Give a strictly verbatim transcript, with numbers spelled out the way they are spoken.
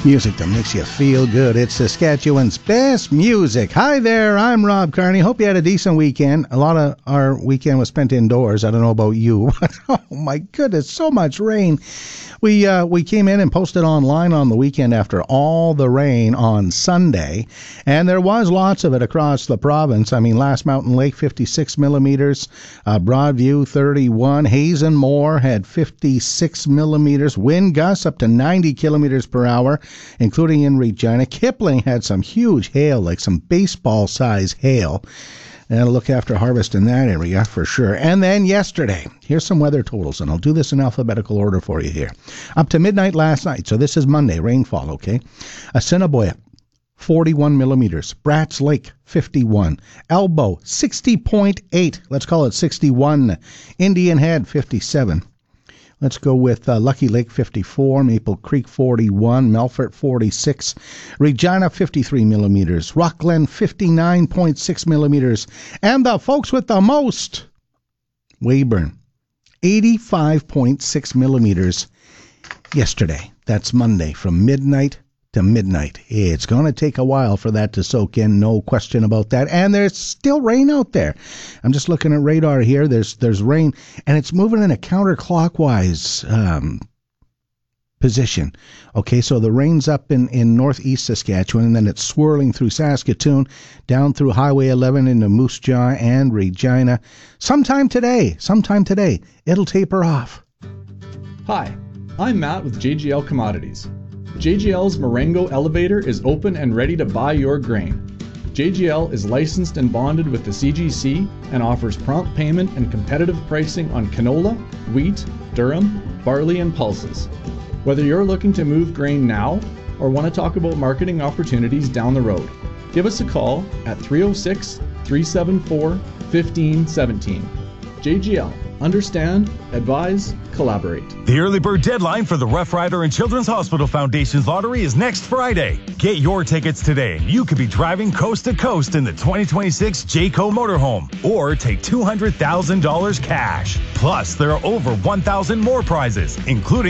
Music that makes you feel good. It's Saskatchewan's best music. Hi there, I'm Rob Carney. Hope you had a decent weekend. A lot of our weekend was spent indoors. I don't know about you. Oh my goodness, so much rain. We uh, we came in and posted online on the weekend after all the rain on Sunday, and there was lots of it across the province. I mean, Last Mountain Lake, fifty-six millimeters, uh, Broadview, thirty-one, Hazen Moor had fifty-six millimeters, wind gusts up to ninety kilometers per hour, including in Regina. Kipling had some huge hail, like some baseball-size hail. And look after harvest in that area for sure. And then yesterday, here's some weather totals, and I'll do this in alphabetical order for you here. Up to midnight last night, so this is Monday, rainfall, okay? Assiniboia, forty-one millimeters. Bratz Lake, fifty-one. Elbow, sixty point eight. Let's call it sixty-one. Indian Head, fifty-seven. Let's go with uh, Lucky Lake, fifty-four, Maple Creek, forty-one, Melfort, forty-six, Regina, fifty-three millimeters, Rockland, fifty-nine point six millimeters, and the folks with the most, Weyburn, eighty-five point six millimeters yesterday. That's Monday from midnight to midnight. It's going to take a while for that to soak in, no question about that. And there's still rain out there. I'm just looking at radar here. There's there's rain, and it's moving in a counterclockwise um, position. Okay, so the rain's up in, in northeast Saskatchewan, and then it's swirling through Saskatoon, down through Highway eleven into Moose Jaw and Regina. Sometime today, sometime today, it'll taper off. Hi, I'm Matt with J G L Commodities. J G L's Marengo elevator is open and ready to buy your grain. J G L is licensed and bonded with the C G C and offers prompt payment and competitive pricing on canola, wheat, durum, barley, and pulses. Whether you're looking to move grain now or want to talk about marketing opportunities down the road, give us a call at three oh six, three seven four, one five one seven. J G L. Understand, advise, collaborate. The early bird deadline for the Rough Rider and Children's Hospital Foundation's lottery is next Friday. Get your tickets today. You could be driving coast to coast in the twenty twenty-six Jayco motorhome or take two hundred thousand dollars cash. Plus, there are over one thousand more prizes, including